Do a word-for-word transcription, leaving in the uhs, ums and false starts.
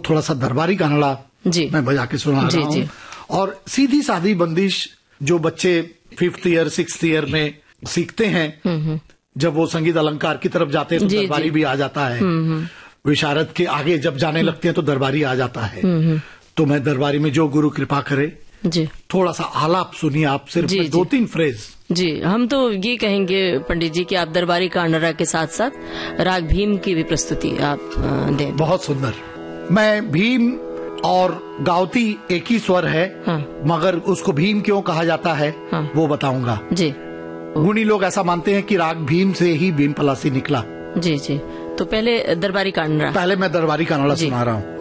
थोड़ा सा दरबारी कानड़ा जी मैं बजा के सुना जी, रहा जी। हूँ। और सीधी सादी बंदिश जो बच्चे फिफ्थ ईयर सिक्स ईयर में सीखते हैं, जब वो संगीत अलंकार की तरफ जाते हैं तो जी, दरबारी जी। भी आ जाता है। विशारद के आगे जब जाने लगते हैं तो दरबारी आ जाता है। तो मैं दरबारी में जो गुरु कृपा करे जी थोड़ा सा आलाप सुनिए आप, सिर्फ जी, में जी। दो तीन फ्रेज। जी, हम तो ये कहेंगे पंडित जी कि आप दरबारी कानड़ा के साथ साथ राग भीम की भी प्रस्तुति आप अ, दें। बहुत सुंदर। मैं भीम और गावती एक ही स्वर है, हाँ। मगर उसको भीम क्यों कहा जाता है हाँ। वो बताऊंगा। जी गुणी लोग ऐसा मानते हैं कि राग भीम से ही भीम पलासी निकला। जी जी, तो पहले दरबारी कानड़ा। पहले मैं दरबारी कानड़ा जी। सुना रहा हूँ।